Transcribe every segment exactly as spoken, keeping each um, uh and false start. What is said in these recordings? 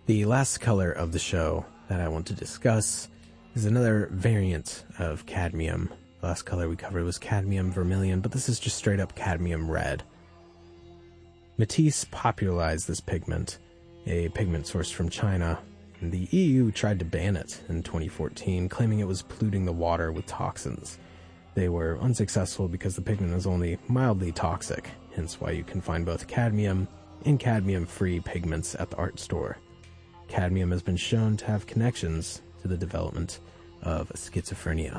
The last color of the show that I want to discuss is another variant of cadmium. The last color we covered was cadmium vermilion, but this is just straight up cadmium red. Matisse popularized this pigment, a pigment sourced from China, and the E U tried to ban it in twenty fourteen, claiming it was polluting the water with toxins. They were unsuccessful because the pigment is only mildly toxic, hence why you can find both cadmium and cadmium-free pigments at the art store. Cadmium has been shown to have connections to the development of schizophrenia.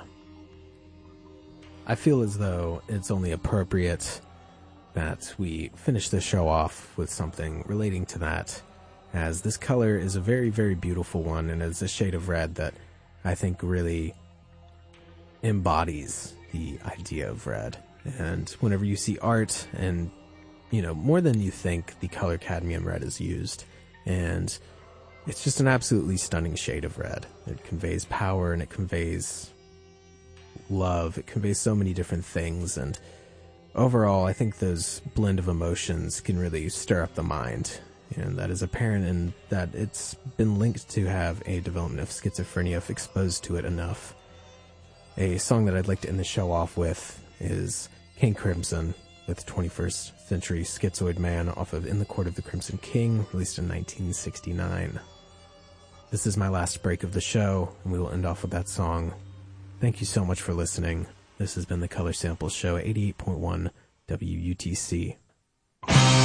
I feel as though it's only appropriate that we finish this show off with something relating to that, as this color is a very, very beautiful one, and it's a shade of red that I think really embodies the idea of red. And whenever you see art, and, you know, more than you think, the color cadmium red is used, and it's just an absolutely stunning shade of red. It conveys power, and it conveys love. It conveys so many different things, and overall, I think those blend of emotions can really stir up the mind. And that is apparent in that it's been linked to have a development of schizophrenia if exposed to it enough. A song that I'd like to end the show off with is King Crimson with twenty-first Century Schizoid Man off of In the Court of the Crimson King, released in nineteen sixty-nine. This is my last break of the show, and we will end off with that song. Thank you so much for listening. This has been the Color Sample Show, eighty-eight point one W U T C.